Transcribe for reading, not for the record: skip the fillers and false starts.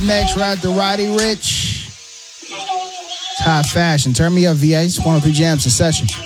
Next, we're at the Roddy Rich. Hot fashion. Turn me up, VA. It's 103 Jams in session.